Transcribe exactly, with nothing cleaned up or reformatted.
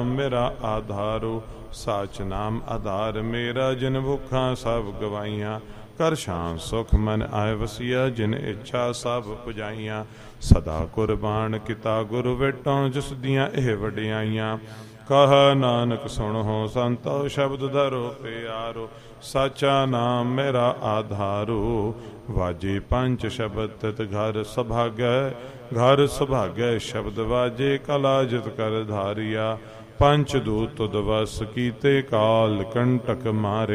ਮੇਰਾ ਆਧਾਰੋ ਸਾਚ ਨਾਮ ਆਧਾਰ ਮੇਰਾ। ਜਿਨ ਭੁੱਖਾਂ ਸਭ ਗਵਾਈਆਂ ਕਰ ਸ਼ਾਂਤ ਸੁਖ ਮਨ ਆਏ ਵਸੀਆ। ਜਿਨ ਇੱਛਾ ਸਭ ਪੁਜਾਈਆਂ ਸਦਾ ਕੁਰਬਾਨ ਕੀਤਾ ਗੁਰ ਵੇਟੋਂ। ਜਿਸ ਦੀਆਂ ਇਹ ਵਡਿਆਈਆਂ ਕਹ ਨਾਨਕ ਸੁਣੋ ਸੰਤੋ। ਸ਼ਬਦ ਧਰੋ ਪਿਆਰੋ ਸਾਚਾ ਨਾਮ ਮੇਰਾ ਆਧਾਰੋ। ਵਾਜੇ ਪੰਜ ਸ਼ਬਦ ਤਿਤ ਘਰ ਸੁਭਾਗੈ ਘਰ ਸੁਭਾਗੈ। ਸ਼ਬਦ ਵਾਜੇ ਕਲਾ ਜਿਤ ਕਰ ਧਾਰਿਆ। ਪੰਚ ਦੂਤ ਤੁਧ ਵਸ ਕੀਤੇ ਕਾਲ ਕੰਟਕ ਮਾਰੇ।